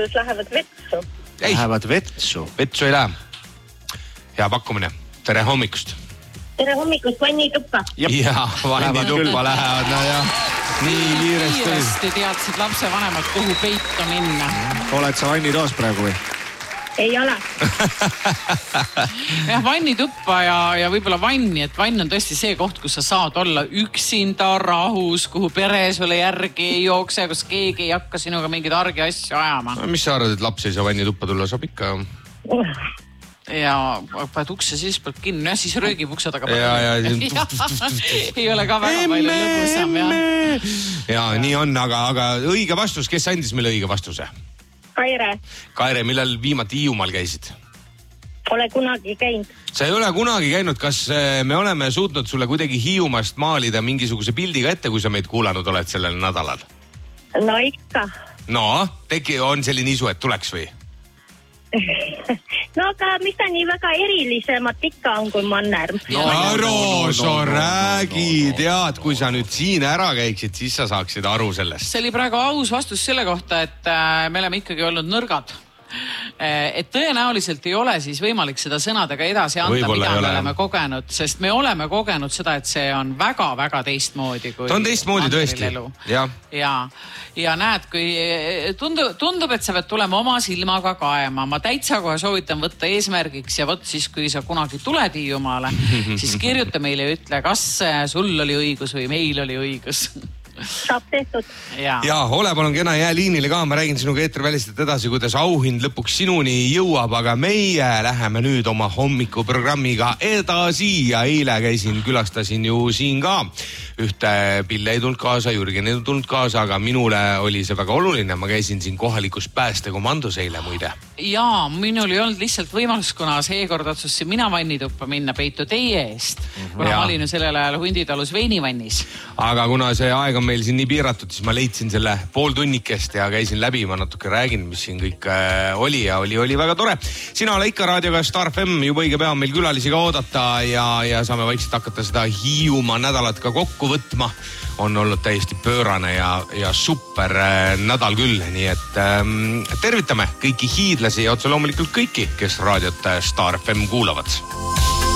hommikutus lähevad vetsu. Lähevad vetsu? Vetsu ei lähe. Hea pakkumine. Tere hommikust. Tere hommikust, vannituppa. Jaa, vannituppa lähevad, no jah. Nii kiiresti teadsid lapse vanemad, kuhu peitu minna. Oled sa vannitoas praegu või? Ei ole. Jah, vannituppa ja võib-olla vanni, et vann on tõesti see koht, kus sa saad olla üksinda rahus, kuhu pere sulle järgi ei jookse, kus keegi ei hakka sinuga mingeid argi asju ajama. No, mis sa arvad, et laps ei saa vannituppa tulla, saab ikka? Ja paned ukse, siis pead kinni, ja siis röögib ukse taga. Ei ole ka väga palju lõbusam. Ja nii on, aga õige vastus, kes andis meile õige vastuse? Kaire, millal viimati Hiiumaal käisid? Pole kunagi käinud. Sa ei ole kunagi käinud, kas me oleme suutnud sulle kuidagi Hiiumaast maalida mingisuguse pildiga ette, kui sa meid kuulanud oled sellel nädalal? No ikka. No, on selline isu, et tuleks või? No aga mis ta nii väga erilisemat ikka on kui manner? Rooso, räägi, tead, kui sa nüüd siin ära käiksid, siis sa saaksid aru sellest. See oli praegu aus vastus selle kohta, et me oleme ikkagi olnud nõrgad. Et tõenäoliselt ei ole siis võimalik seda sõnadega edasi anda, mida me oleme kogenud, sest me oleme kogenud seda, et see on väga-väga teistmoodi. Ta on teistmoodi tõesti. Ja näed, kui tundub, et sa pead tulema oma silmaga kaema. Ma täitsa kohe soovitan võtta eesmärgiks ja võt siis, kui sa kunagi tuled Hiiumaale, siis kirjuta meile ja ütle, kas sul oli õigus või meil oli õigus. Saab tehtud. Ja ole palun kena, jää liinile ka, ma räägin sinuga eetrivälistelt edasi, kuidas auhind lõpuks sinuni jõuab, aga meie läheme nüüd oma hommikuprogrammiga edasi ja eile külastasin ju siin ka. Ühte Pille ei tulnud kaasa, Jürgen ei tulnud kaasa, aga minule oli see väga oluline. Ma käisin siin kohalikus päästekomandos eile muide. Jaa, minul ei olnud lihtsalt võimalus, kuna seekord otsustasin mina vannituppa minna peitu teie eest. Kuna ma olin ju sellel ajal Hunditalus veinivannis. Aga kuna see aeg on meil siin nii piiratud, siis ma leidsin selle pool tunnikest ja käisin läbi. Ma natuke räägin, mis siin kõik oli ja oli väga tore. Sina ole ikka raadioga Star FM, juba õige pea meil külalisi ka oodata ja saame vaikselt hakata seda Hiiumaa nädalat ka kokku võtma. On olnud täiesti pöörane ja super nädal küll, nii et tervitame kõiki hiidlasi ja otse loomulikult kõiki, kes raadiot Star FM kuulavad.